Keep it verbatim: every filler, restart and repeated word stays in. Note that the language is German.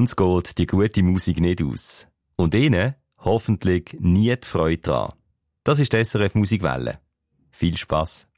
Uns geht die gute Musik nicht aus. Und Ihnen hoffentlich nie die Freude dran. Das ist die S R F Musikwelle. Viel Spass.